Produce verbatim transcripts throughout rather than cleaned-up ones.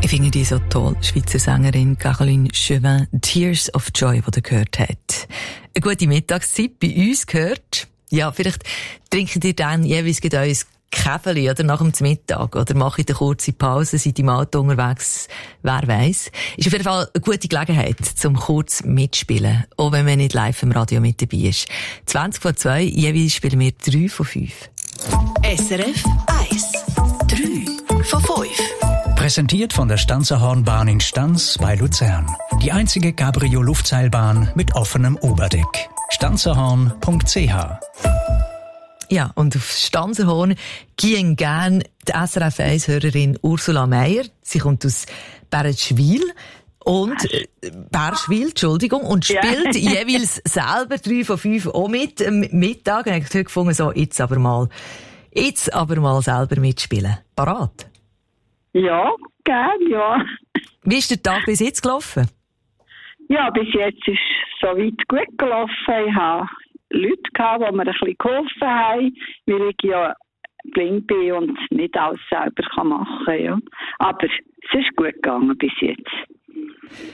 Ich finde die so toll, Schweizer Sängerin Caroline Chauvin, Tears of Joy, die ihr gehört habt. Eine gute Mittagszeit bei uns gehört. Ja, vielleicht trinkt ihr dann jeweils euer Käferli oder nach dem Mittag oder macht eine kurze Pause, seid im Auto unterwegs, wer weiss. Ist auf jeden Fall eine gute Gelegenheit, zum kurz mitspielen, auch wenn man nicht live im Radio mit dabei ist. zwanzig vor zwei, jeweils spielen wir drei von fünf. S R F eins. drei von fünf. Präsentiert von der Stanzerhornbahn in Stanz bei Luzern. Die einzige Cabrio-Luftseilbahn mit offenem Oberdeck. stanzerhorn punkt c h. Ja, und auf Stanzerhorn gehen gern die S R F eins-Hörerin Ursula Meier. Sie kommt aus Bärenschwil und äh, Bärschwil, Entschuldigung, und spielt ja. jeweils selber drei von fünf auch mit am Mittag. Und ich habe heute gefunden, so, jetzt aber mal, jetzt aber mal selber mitspielen. Parat? Ja, gern, ja. Wie ist der Tag bis jetzt gelaufen? Ja, bis jetzt ist es soweit gut gelaufen. Ich habe Leute gehabt, die mir ein bisschen geholfen haben, weil ich ja blind bin und nicht alles selber machen kann. Ja. Aber es ist gut gegangen bis jetzt.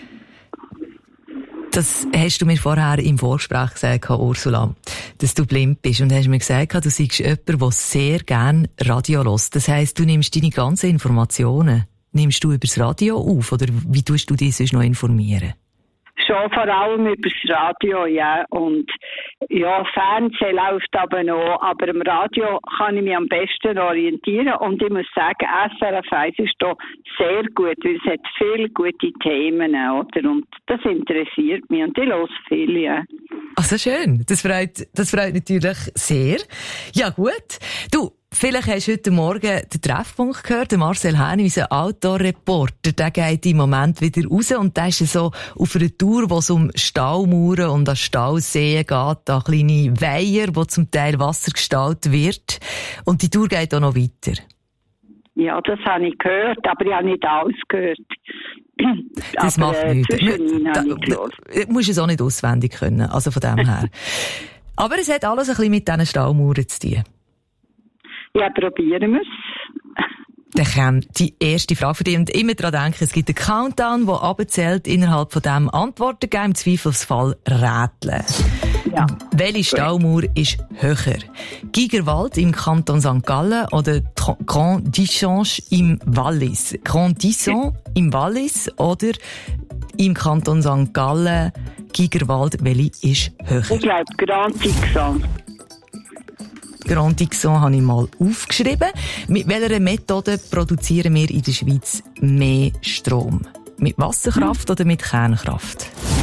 Das hast du mir vorher im Vorgespräch gesagt, Ursula, dass du blind bist. Und hast mir gesagt, du seist jemand, der sehr gerne Radio hört. Das heisst, du nimmst deine ganzen Informationen, nimmst du übers Radio auf? Oder wie tust du dich sonst noch informieren? Schon vor allem übers Radio, ja. Und ja, Fernsehen läuft aber noch. Aber im Radio kann ich mich am besten orientieren. Und ich muss sagen, S R F eins ist da sehr gut, weil es hat viele gute Themen, oder? Und das interessiert mich. Und ich höre viel, ja. Also schön. Das freut, das freut natürlich sehr. Ja, gut. Du, vielleicht hast du heute Morgen den Treffpunkt gehört. Marcel Häni, unser Outdoor-Reporter, der geht im Moment wieder raus und der ist so auf einer Tour, wo es um Staumauern und an Stauseen geht, da kleine Weiher, wo zum Teil Wasser gestaut wird. Und die Tour geht auch noch weiter. Ja, das habe ich gehört, aber ich habe nicht alles gehört. Das aber, macht nichts. Du musst es auch nicht auswendig können, also von dem her. Aber es hat alles ein bisschen mit diesen Staumauern zu tun. Ja, probieren wir es. Dann kommt die erste Frage für dich. Und immer daran denken, es gibt einen Countdown, der abzählt, innerhalb von dem Antworten geben, im Zweifelsfall rätseln. Ja. Welche Staumauer ist höher? Gigerwald im Kanton Sankt Gallen oder Grand Dichange im Wallis? Grand Dichange im Wallis oder im Kanton Sankt Gallen Gigerwald, welche ist höher? Ich glaube, Grand Dichange. Grand Dixon habe ich mal aufgeschrieben. Mit welcher Methode produzieren wir in der Schweiz mehr Strom? Mit Wasserkraft hm. oder mit Kernkraft?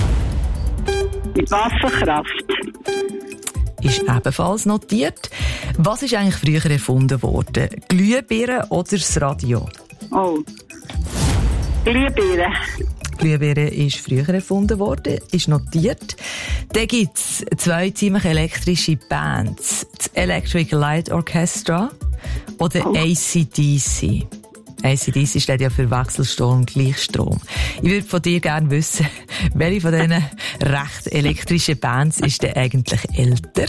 Mit Wasserkraft. Ist ebenfalls notiert. Was ist eigentlich früher erfunden worden? Glühbirnen oder das Radio? Oh. Glühbirnen. Glühbirne ist früher erfunden worden, ist notiert. Dann gibt's zwei ziemlich elektrische Bands. Das Electric Light Orchestra oder oh. A C D C. A C D C steht ja für Wechselstrom und Gleichstrom. Ich würde von dir gerne wissen, welche von diesen recht elektrischen Bands ist denn eigentlich älter?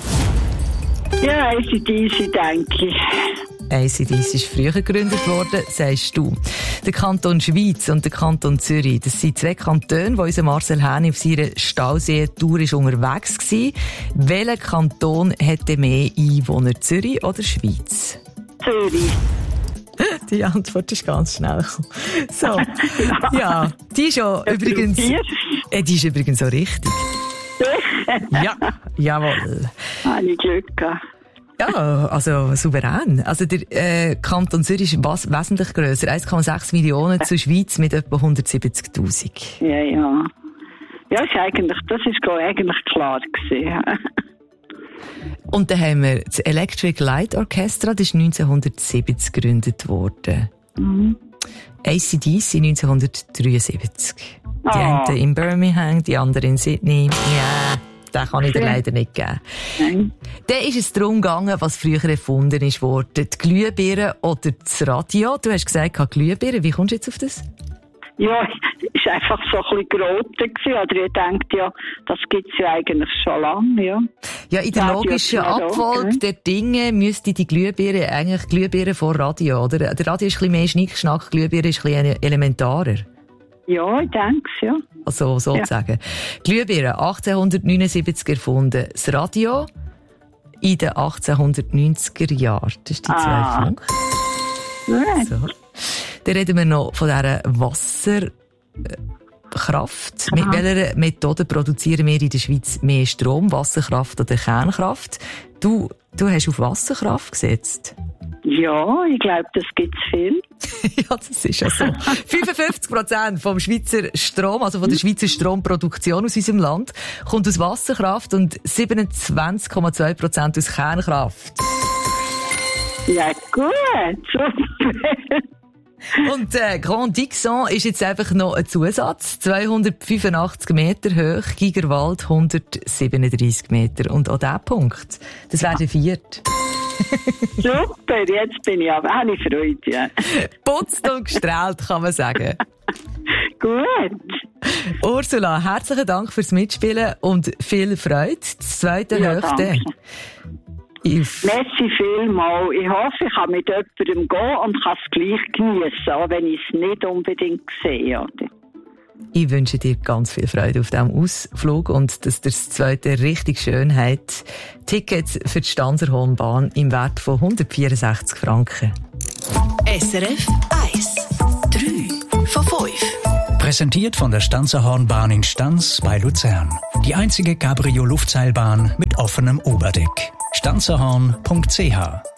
Ja, A C D C, denke ich. A C D C ist früher gegründet worden, sagst du. Der Kanton Schwyz und der Kanton Zürich, das sind zwei Kantone, wo unser Marcel Häni auf seiner Stausee-Tour unterwegs war. Welcher Kanton hätte mehr Einwohner, Zürich oder Schwyz? Zürich. Die Antwort ist ganz schnell gekommen. So, ja. ja, die ist ja übrigens, äh, die ist übrigens so richtig. Ja, jawohl. Habe ich Glück gehabt. Ja, also souverän. Also der äh, Kanton Zürich ist was, wesentlich grösser. eins Komma sechs Millionen zur Schweiz mit etwa hundertsiebzigtausend. Ja, ja. Ja, ist eigentlich, das ist glaub, eigentlich klar gewesen. Und dann haben wir das Electric Light Orchestra, das ist neunzehnhundertsiebzig gegründet worden. Mhm. A C D C neunzehnhundertdreiundsiebzig. Die oh. einen in Birmingham, die anderen in Sydney. Ja. Den kann ich dir leider nicht geben. Nein. Dann ist es darum gegangen, was früher erfunden ist worden. Die Glühbirne oder das Radio. Du hast gesagt, Glühbirne. Wie kommst du jetzt auf das? Ja, ist einfach so ein bisschen geraten gewesen. Oder ihr denkt, ja, das gibt's ja eigentlich schon lange, ja. Ja, in der Radio logischen Abfolge okay. der Dinge müsste die Glühbirne eigentlich Glühbirne vor Radio, oder? Der Radio ist ein bisschen mehr Schnickschnack, Glühbirne ist ein bisschen elementarer. Ja, ich denke es, ja. Also, sozusagen. Ja. Glühbirne, achtzehnhundertneunundsiebzig erfunden. Das Radio in den achtzehnhundertneunziger Jahren. Das ist die Ah. zwei Funk. Right. So. Dann reden wir noch von dieser Wasserkraft. Mit welcher Methode produzieren wir in der Schweiz mehr Strom? Wasserkraft oder Kernkraft? Du, du hast auf Wasserkraft gesetzt. Ja, ich glaube, das gibt's viel. Ja, das ist ja so. fünfundfünfzig Prozent vom Schweizer Strom, also von der Schweizer Stromproduktion aus unserem Land, kommt aus Wasserkraft und siebenundzwanzig Komma zwei Prozent aus Kernkraft. Ja, gut, super. Und äh, Grand Dixon ist jetzt einfach noch ein Zusatz. zweihundertfünfundachtzig Meter hoch, Gigerwald hundertsiebenunddreissig Meter. Und auch dieser Punkt, das wäre der vierte. Super, jetzt bin ich aber, habe ich Freude, ja. Putzt und gestrahlt, kann man sagen. Gut. Ursula, herzlichen Dank fürs Mitspielen und viel Freude. Das zweite Ja, Höchste. danke. Ich, Merci vielmals. Ich hoffe, ich kann mit jemandem gehen und kann es gleich geniessen, auch wenn ich es nicht unbedingt sehe. Oder? ich wünsche dir ganz viel Freude auf diesem Ausflug und dass dir das zweite richtig schön hat. Tickets für die Stanzerhornbahn im Wert von hundertvierundsechzig Franken. S R F eins. drei von fünf. Präsentiert von der Stanzerhornbahn in Stanz bei Luzern. Die einzige Cabrio-Luftseilbahn mit offenem Oberdeck. stanzerhorn punkt c h